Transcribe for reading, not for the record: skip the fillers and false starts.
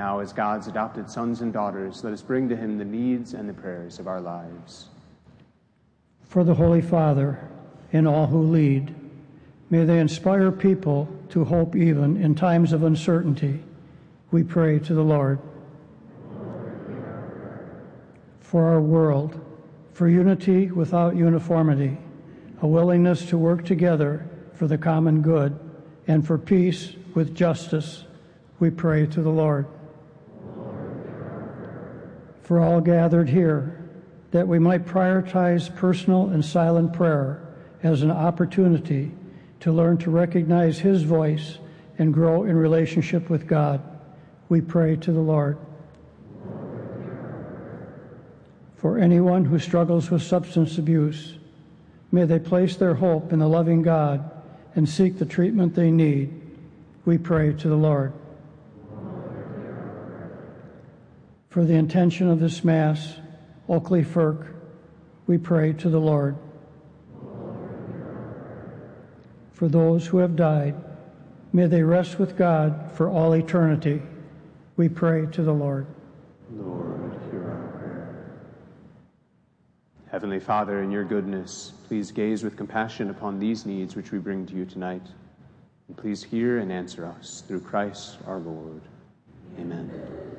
now, as God's adopted sons and daughters, let us bring to him the needs and the prayers of our lives. For the Holy Father and all who lead, may they inspire people to hope even in times of uncertainty. We pray to the Lord. For our world, for unity without uniformity, a willingness to work together for the common good, and for peace with justice, we pray to the Lord. For all gathered here, that we might prioritize personal and silent prayer as an opportunity to learn to recognize his voice and grow in relationship with God, we pray to the Lord. For anyone who struggles with substance abuse, may they place their hope in the loving God and seek the treatment they need, we pray to the Lord. For the intention of this Mass, Oakley Firk, we pray to the Lord. For those who have died, may they rest with God for all eternity, we pray to the Lord. Lord, hear our prayer. Heavenly Father, in your goodness, please gaze with compassion upon these needs which we bring to you tonight. And please hear and answer us through Christ our Lord. Amen.